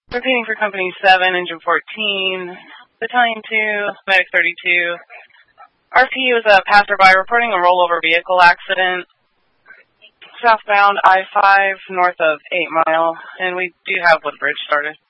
Repeating for Company 7, Engine 14, Battalion 2, Medic 32. RP was a passerby reporting a rollover vehicle accident southbound I-5 north of 8 Mile, and we do have Woodbridge started.